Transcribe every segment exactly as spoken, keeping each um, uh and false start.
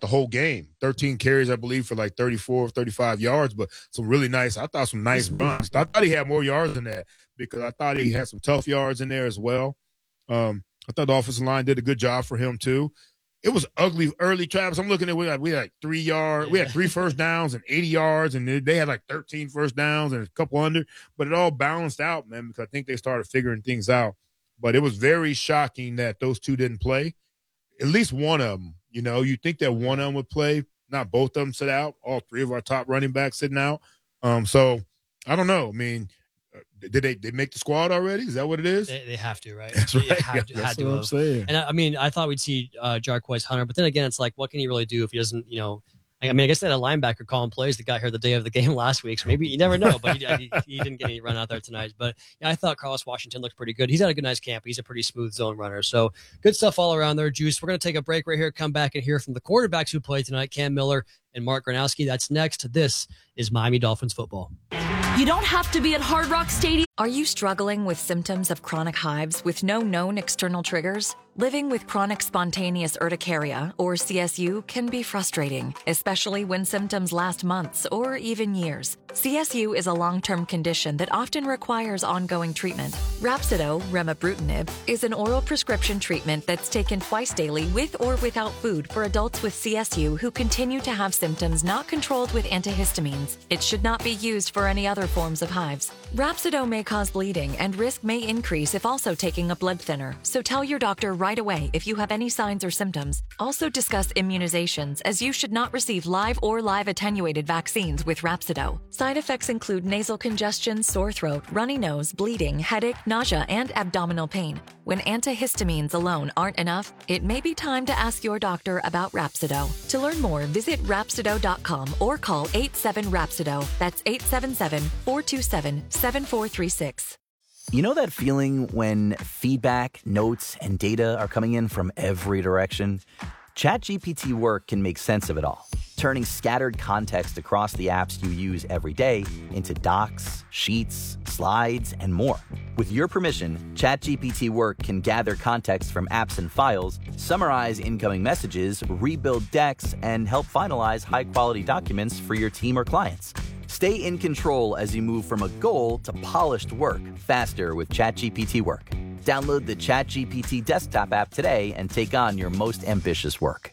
the whole game. thirteen carries, I believe, for like thirty-four, thirty-five yards, but some really nice, I thought some nice runs. I thought he had more yards than that because I thought he had some tough yards in there as well. Um, I thought the offensive line did a good job for him too. It was ugly early, Travis. I'm looking at we had, we had like three yards. Yeah. We had three first downs and eighty yards, and they had like thirteen first downs and a couple under. But it all balanced out, man, because I think they started figuring things out. But it was very shocking that those two didn't play. At least one of them. You know, you think that one of them would play. Not both of them sit out. All three of our top running backs sitting out. Um, so I don't know. I mean, did they they make the squad already? Is that what it is? They, they have to, right? That's they right. Have to, That's had to what I'm have. saying. And I, I mean, I thought we'd see uh, Jarquez Hunter, but then again, it's like, what can he really do if he doesn't, you know? I mean, I guess they had a linebacker calling plays that got here the day of the game last week, so maybe you never know. But he, he, he didn't get any run out there tonight. But yeah, I thought Carlos Washington looked pretty good. He's had a good, nice camp. He's a pretty smooth zone runner. So good stuff all around there, Juice. We're going to take a break right here, come back and hear from the quarterbacks who played tonight, Cam Miller and Mark Gronowski. That's next. This is Miami Dolphins football. You don't have to be at Hard Rock Stadium. Are you struggling with symptoms of chronic hives with no known external triggers? Living with chronic spontaneous urticaria, or C S U, can be frustrating, especially when symptoms last months or even years. C S U is a long-term condition that often requires ongoing treatment. Rhapsido, remibrutinib, is an oral prescription treatment that's taken twice daily with or without food for adults with C S U who continue to have symptoms not controlled with antihistamines. It should not be used for any other forms of hives. Rhapsido may cause bleeding and risk may increase if also taking a blood thinner, so tell your doctor right away if you have any signs or symptoms. Also discuss immunizations, as you should not receive live or live attenuated vaccines with Rhapsido. Side effects include nasal congestion, sore throat, runny nose, bleeding, headache, nausea, and abdominal pain. When antihistamines alone aren't enough, it may be time to ask your doctor about Rhapsido. To learn more, visit Rhapsido dot com or call eight seven Rhapsido. That's eight seven seven, four two seven, seven four three six. You know that feeling when feedback, notes, and data are coming in from every direction? ChatGPT Work can make sense of it all, turning scattered context across the apps you use every day into docs, sheets, slides, and more. With your permission, ChatGPT Work can gather context from apps and files, summarize incoming messages, rebuild decks, and help finalize high-quality documents for your team or clients. Stay in control as you move from a goal to polished work faster with ChatGPT Work. Download the ChatGPT desktop app today and take on your most ambitious work.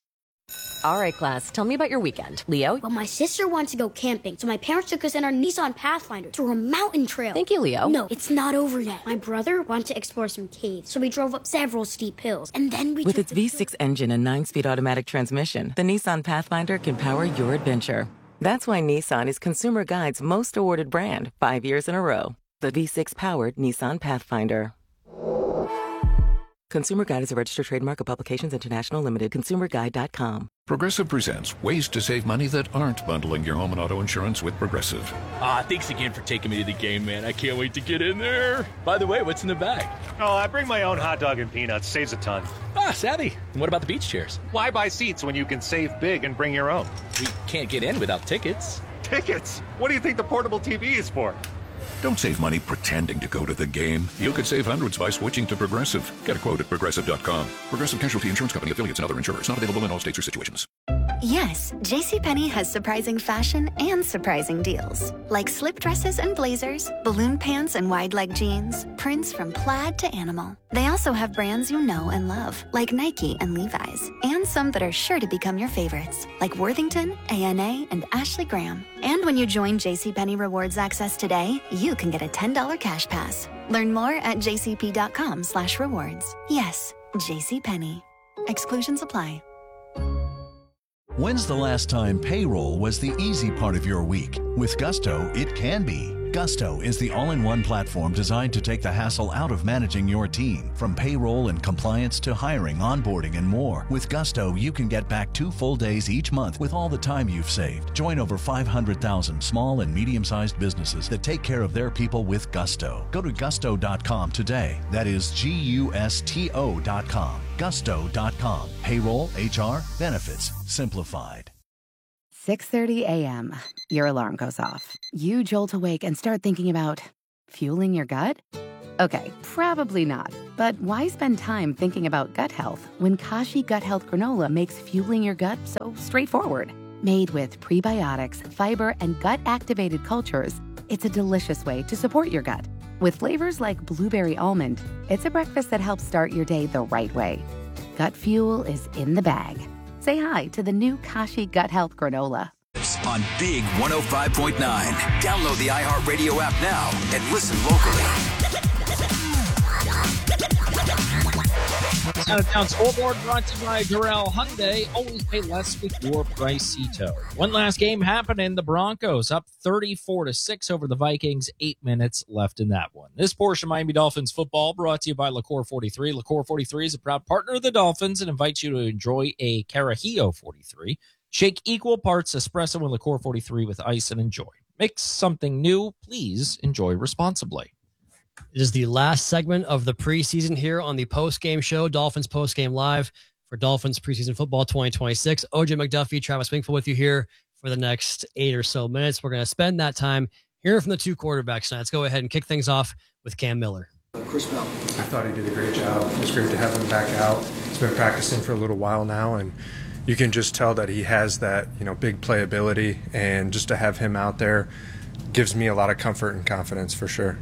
All right, class, tell me about your weekend. Leo? Well, my sister wants to go camping, so my parents took us in our Nissan Pathfinder to a mountain trail. Thank you, Leo. No, it's not over yet. My brother wants to explore some caves, so we drove up several steep hills, and then we With took its V six engine and nine-speed automatic transmission, the Nissan Pathfinder can power your adventure. That's why Nissan is Consumer Guide's most awarded brand, five years in a row. The V six-powered Nissan Pathfinder. Consumer Guide is a registered trademark of Publications International Limited, consumer guide dot com. Progressive presents ways to save money that aren't bundling your home and auto insurance with Progressive. Ah, thanks again for taking me to the game, man. I can't wait to get in there. By the way, what's in the bag? Oh, I bring my own hot dog and peanuts. Saves a ton. Ah, savvy. And what about the beach chairs? Why buy seats when you can save big and bring your own? We can't get in without tickets. Tickets? What do you think the portable T V is for? Don't save money pretending to go to the game. You could save hundreds by switching to Progressive. Get a quote at Progressive dot com. Progressive Casualty Insurance Company, affiliates, and other insurers. Not available in all states or situations. Yes, JCPenney has surprising fashion and surprising deals. Like slip dresses and blazers, balloon pants and wide leg jeans, prints from plaid to animal. They also have brands you know and love, like Nike and Levi's, and some that are sure to become your favorites, like Worthington, A N A, and Ashley Graham. And when you join JCPenney Rewards Access today, you can get a ten dollars cash pass. Learn more at jcp.com slash rewards. Yes, JCPenney. Exclusions apply. When's the last time payroll was the easy part of your week? With Gusto, it can be. Gusto is the all-in-one platform designed to take the hassle out of managing your team. From payroll and compliance to hiring, onboarding, and more. With Gusto, you can get back two full days each month with all the time you've saved. Join over five hundred thousand small and medium-sized businesses that take care of their people with Gusto. Go to gusto dot com today. That is G U S T O dot com. gusto dot com. Payroll, H R, benefits, simplified. six thirty a.m. Your alarm goes off. You jolt awake and start thinking about fueling your gut? Okay, probably not. But why spend time thinking about gut health when Kashi Gut Health Granola makes fueling your gut so straightforward? Made with prebiotics, fiber, and gut-activated cultures, it's a delicious way to support your gut. With flavors like blueberry almond, it's a breakfast that helps start your day the right way. Gut fuel is in the bag. Say hi to the new Kashi Gut Health Granola. On Big one oh five point nine. Download the iHeartRadio app now and listen locally. Out of town scoreboard brought to you by Durrell Hyundai. Always pay less with your Pricito. One last game happening. The Broncos up thirty-four to six over the Vikings. Eight minutes left in that one. This portion of Miami Dolphins football brought to you by Liqueur forty-three. Liqueur forty-three is a proud partner of the Dolphins and invites you to enjoy a Carajillo forty-three. Shake equal parts espresso and Liqueur forty-three with ice and enjoy. Mix something new. Please enjoy responsibly. It is the last segment of the preseason here on the post-game show, Dolphins Post-Game Live for Dolphins Preseason Football twenty twenty-six. O J McDuffie, Travis Wingfield with you here for the next eight or so minutes. We're going to spend that time hearing from the two quarterbacks tonight. Let's go ahead and kick things off with Cam Miller. Chris Bell. I thought he did a great job. It's great to have him back out. He's been practicing for a little while now, and you can just tell that he has that, you know, big playability, and just to have him out there gives me a lot of comfort and confidence for sure.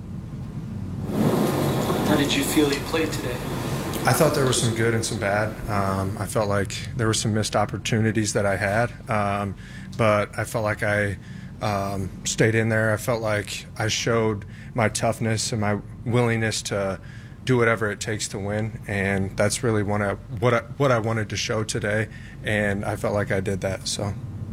How did you feel you played today? I thought there was some good and some bad. Um, I felt like there were some missed opportunities that I had, um, but I felt like I um, stayed in there. I felt like I showed my toughness and my willingness to do whatever it takes to win, and that's really what I, what I, what I wanted to show today, and I felt like I did that. So,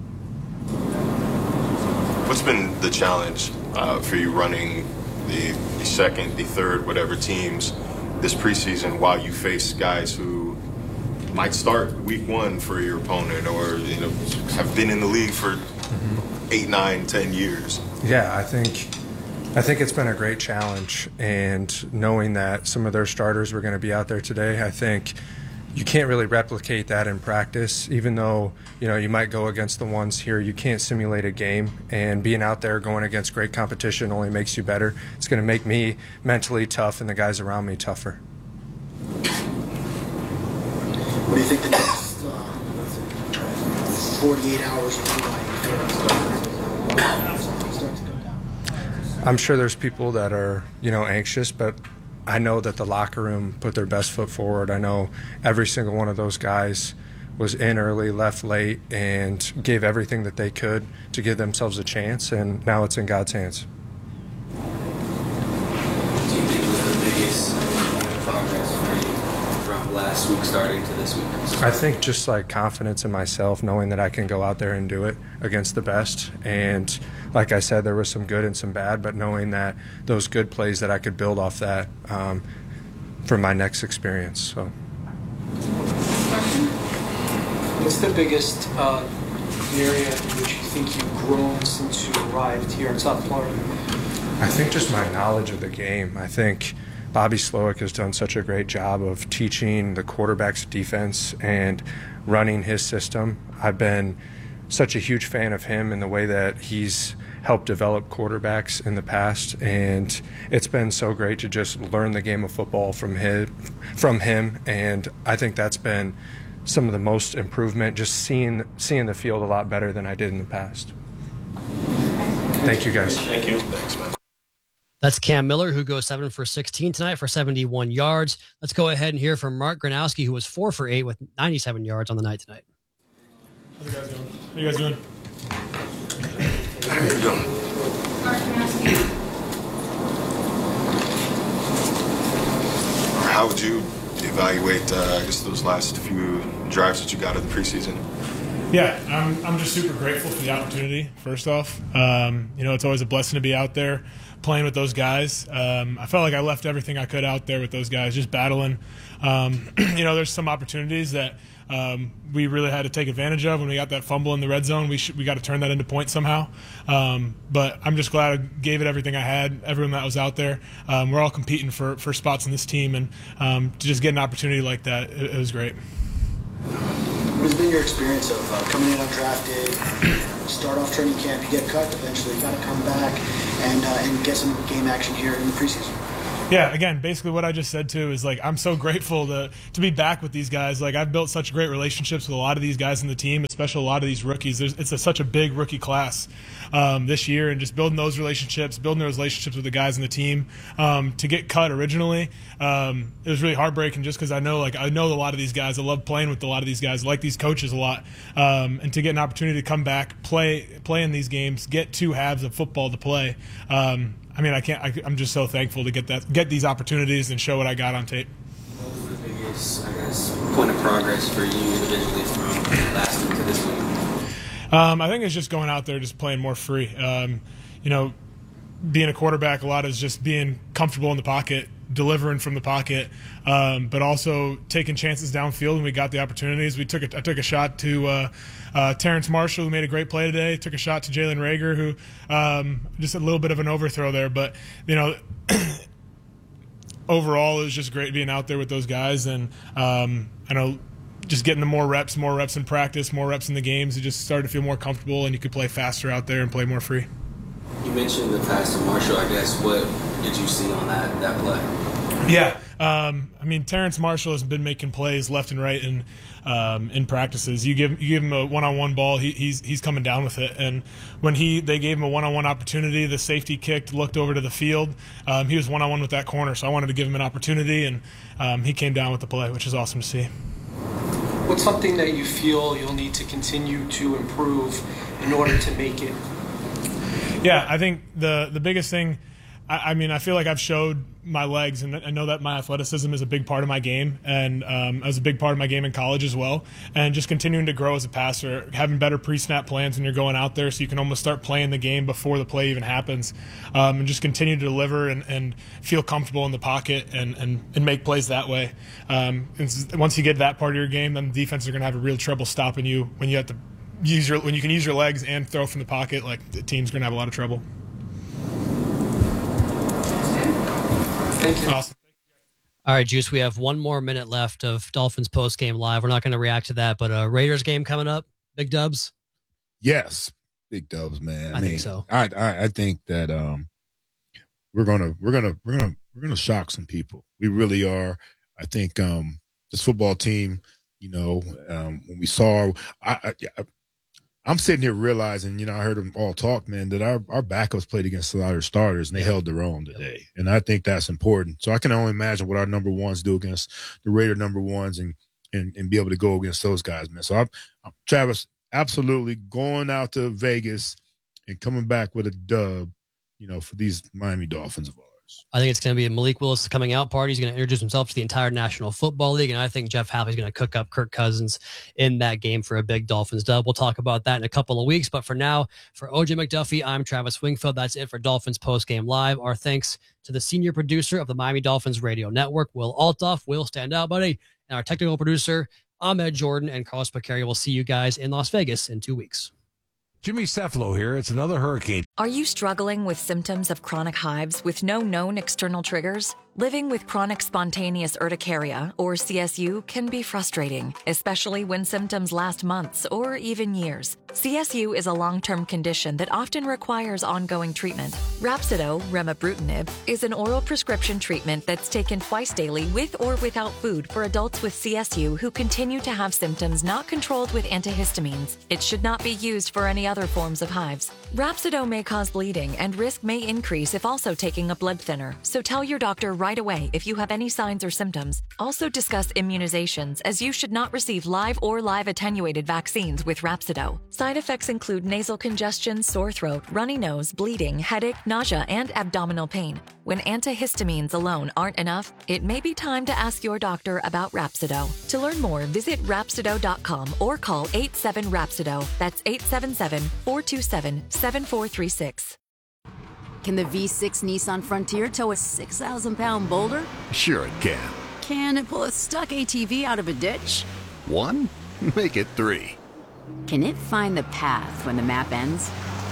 what's been the challenge uh, for you running the, the second, the third, whatever teams this preseason while you face guys who might start week one for your opponent, or you know have been in the league for mm-hmm. eight, nine, ten years? Yeah, I think. I think it's been a great challenge, and knowing that some of their starters were going to be out there today, I think you can't really replicate that in practice. Even though, you know, you might go against the ones here, you can't simulate a game, and being out there going against great competition only makes you better. It's going to make me mentally tough and the guys around me tougher. What do you think the next uh, forty-eight hours will be like? I'm sure there's people that are, you know, anxious, but I know that the locker room put their best foot forward. I know every single one of those guys was in early, left late, and gave everything that they could to give themselves a chance, and now it's in God's hands. Do you think it was the biggest progress for you from last week starting to this week? I think just like confidence in myself, knowing that I can go out there and do it against the best. And like I said, there was some good and some bad, but knowing that those good plays that I could build off that um, for my next experience. So, what's the biggest uh, area in which you think you've grown since you arrived here in South Florida? I think just my knowledge of the game. I think Bobby Slowik has done such a great job of teaching the quarterback's defense and running his system. I've been such a huge fan of him and the way that he's helped develop quarterbacks in the past, and it's been so great to just learn the game of football from him, from him, and I think that's been some of the most improvement, just seeing seeing the field a lot better than I did in the past. Thank you, guys. Thank you. Thanks, man. That's Cam Miller, who goes seven for sixteen tonight for seventy-one yards. Let's go ahead and hear from Mark Gronowski, who was four for eight with ninety-seven yards on the night tonight. How you guys doing? How you guys doing? How you doing? How would you evaluate, uh, I guess, those last few drives that you got of the preseason? Yeah, I'm I'm just super grateful for the opportunity, first off. Um, you know, it's always a blessing to be out there playing with those guys. Um, I felt like I left everything I could out there with those guys, just battling. Um, you know, there's some opportunities that um, we really had to take advantage of when we got that fumble in the red zone. We sh- we got to turn that into points somehow. Um, but I'm just glad I gave it everything I had, everyone that was out there. Um, we're all competing for, for spots in this team, and um, to just get an opportunity like that, it, it was great. What has been your experience of uh, coming in undrafted, start off training camp, you get cut, eventually you got to come back and uh, and get some game action here in the preseason? Yeah, again, basically what I just said too is like I'm so grateful to to be back with these guys. Like I've built such great relationships with a lot of these guys in the team, especially a lot of these rookies. There's, it's a, such a big rookie class um, this year, and just building those relationships, building those relationships with the guys in the team. Um, to get cut originally, um, it was really heartbreaking just because I know like I know a lot of these guys. I love playing with a lot of these guys. I like these coaches a lot, um, and to get an opportunity to come back, play play in these games, get two halves of football to play. Um, I mean, I can't. I, I'm just so thankful to get that, get these opportunities and show what I got on tape. What was the biggest, I guess, point of progress for you individually from last week to this week? Um, I think it's just going out there, just playing more free. Um, you know, being a quarterback, a lot is just being comfortable in the pocket, delivering from the pocket, um, but also taking chances downfield when we got the opportunities. We took a, I took a shot to uh, uh, Terrence Marshall, who made a great play today. Took a shot to Jalen Reagor, who um, just a little bit of an overthrow there. But, you know, overall it was just great being out there with those guys. And um, I know just getting the more reps, more reps in practice, more reps in the games, you just started to feel more comfortable and you could play faster out there and play more free. You mentioned the pass to Marshall. I guess what did you see on that, that play? Yeah, um, I mean Terrence Marshall has been making plays left and right in um, in practices. You give you give him a one-on-one ball, he, he's he's coming down with it. And when he they gave him a one-on-one opportunity, the safety kicked, looked over to the field. Um, he was one-on-one with that corner, so I wanted to give him an opportunity, and um, he came down with the play, which is awesome to see. What's something that you feel you'll need to continue to improve in order to make it? Yeah, I think the the biggest thing, I, I mean, I feel like I've showed my legs, and I know that my athleticism is a big part of my game, and um, it was a big part of my game in college as well. And just continuing to grow as a passer, having better pre-snap plans when you're going out there, so you can almost start playing the game before the play even happens, um, and just continue to deliver and, and feel comfortable in the pocket and, and, and make plays that way. Um, and once you get that part of your game, then the defense are going to have a real trouble stopping you when you have to use your when you can use your legs and throw from the pocket. Like the team's going to have a lot of trouble. Thank you. Awesome. All right, Juice, we have one more minute left of Dolphins post-game live. We're not going to react to that, but uh, Raiders game coming up. Big dubs? Yes, big dubs, man. I, I mean, think so. I, I I think that um we're gonna we're gonna we're gonna we're gonna shock some people. We really are. I think um this football team, you know, um, when we saw, I, I I'm sitting here realizing, you know, I heard them all talk, man, that our, our backups played against a lot of starters and they held their own today. And I think that's important. So I can only imagine what our number ones do against the Raider number ones and, and, and be able to go against those guys, man. So I'm, I'm Travis, absolutely going out to Vegas and coming back with a dub, you know, for these Miami Dolphins of ours. I think it's going to be a Malik Willis coming out party. He's going to introduce himself to the entire National Football League, and I think Jeff Hafley's going to cook up Kirk Cousins in that game for a big Dolphins dub. We'll talk about that in a couple of weeks, but for now, for O J McDuffie, I'm Travis Wingfield. That's it for Dolphins Post Game Live. Our thanks to the senior producer of the Miami Dolphins Radio Network, Will Altoff. Will, stand out, buddy. And our technical producer, Ahmed Jordan and Carlos Pacari. We'll see you guys in Las Vegas in two weeks. Jimmy Cefalo here. It's another hurricane. Are you struggling with symptoms of chronic hives with no known external triggers? Living with chronic spontaneous urticaria, or C S U, can be frustrating, especially when symptoms last months or even years. C S U is a long-term condition that often requires ongoing treatment. Rhapsido, remibrutinib, is an oral prescription treatment that's taken twice daily with or without food for adults with C S U who continue to have symptoms not controlled with antihistamines. It should not be used for any other forms of hives. Rhapsido may cause bleeding and risk may increase if also taking a blood thinner, so tell your doctor right away if you have any signs or symptoms. Also discuss immunizations, as you should not receive live or live attenuated vaccines with Rhapsido. Side effects include nasal congestion, sore throat, runny nose, bleeding, headache, nausea, and abdominal pain. When antihistamines alone aren't enough, it may be time to ask your doctor about Rhapsido. To learn more, visit Rhapsido dot com or call eight seven Rhapsido. That's eight seven seven, four two seven, seven four three six. Can the V six Nissan Frontier tow a six thousand pound boulder? Sure it can. Can it pull a stuck A T V out of a ditch? One? Make it three. Can it find the path when the map ends?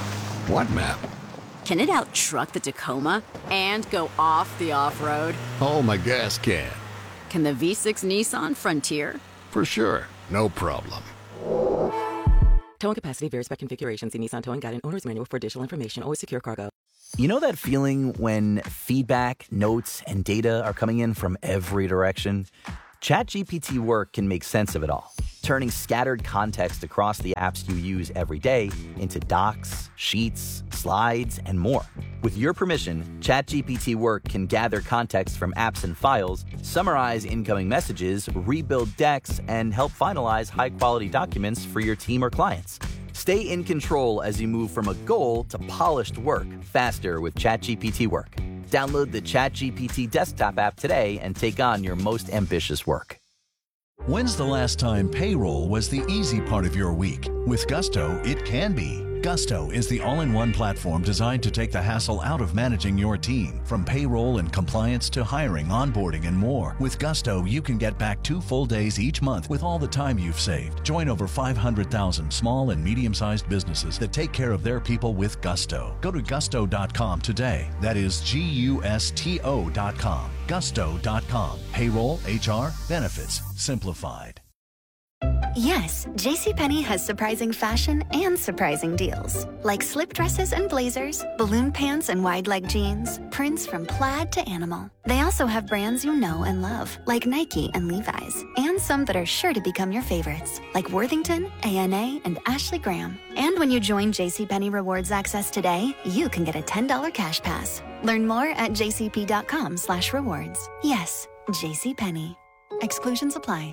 What map? Can it out-truck the Tacoma and go off the off-road? Oh, my gas can. Can the V six Nissan Frontier? For sure. No problem. Towing capacity varies by configuration. See Nissan Towing Guide and Owner's Manual for additional information. Always secure cargo. You know that feeling when feedback, notes, and data are coming in from every direction? ChatGPT Work can make sense of it all, turning scattered context across the apps you use every day into docs, sheets, slides, and more. With your permission, ChatGPT Work can gather context from apps and files, summarize incoming messages, rebuild decks, and help finalize high-quality documents for your team or clients. Stay in control as you move from a goal to polished work faster with ChatGPT Work. Download the ChatGPT desktop app today and take on your most ambitious work. When's the last time payroll was the easy part of your week? With Gusto, it can be. Gusto is the all-in-one platform designed to take the hassle out of managing your team. From payroll and compliance to hiring, onboarding, and more. With Gusto, you can get back two full days each month with all the time you've saved. Join over five hundred thousand small and medium-sized businesses that take care of their people with Gusto. Go to gusto dot com today. That is G U S T O dot com. gusto dot com. Payroll, H R, benefits, simplified. Yes, JCPenney has surprising fashion and surprising deals. Like slip dresses and blazers, balloon pants and wide leg jeans, prints from plaid to animal. They also have brands you know and love, like Nike and Levi's, and some that are sure to become your favorites, like Worthington, A N A, and Ashley Graham. And when you join JCPenney Rewards Access today, you can get a ten dollars cash pass. Learn more at jcp.com slash rewards. Yes, JCPenney. Exclusions apply.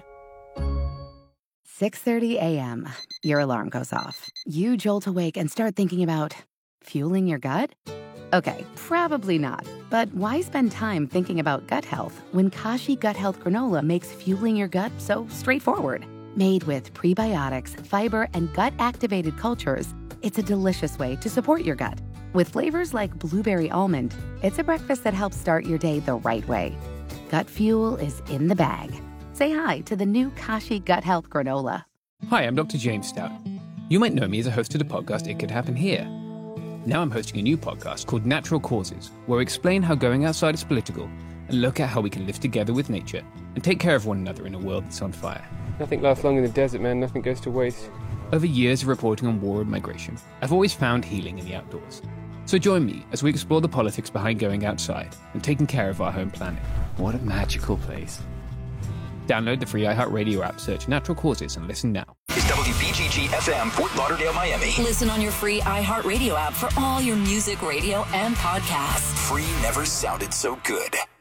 six thirty a.m. Your alarm goes off. You jolt awake and start thinking about fueling your gut? Okay, probably not. But why spend time thinking about gut health when Kashi Gut Health Granola makes fueling your gut so straightforward? Made with prebiotics, fiber, and gut-activated cultures, it's a delicious way to support your gut. With flavors like blueberry almond, it's a breakfast that helps start your day the right way. Gut fuel is in the bag. Say hi to the new Kashi Gut Health Granola. Hi, I'm Doctor James Stout. You might know me as a host of the podcast It Could Happen Here. Now I'm hosting a new podcast called Natural Causes, where we explain how going outside is political and look at how we can live together with nature and take care of one another in a world that's on fire. Nothing lasts long in the desert, man. Nothing goes to waste. Over years of reporting on war and migration, I've always found healing in the outdoors. So join me as we explore the politics behind going outside and taking care of our home planet. What a magical place. Download the free iHeartRadio app, search Natural Causes, and listen now. It's W B G G F M, Fort Lauderdale, Miami. Listen on your free iHeartRadio app for all your music, radio, and podcasts. Free never sounded so good.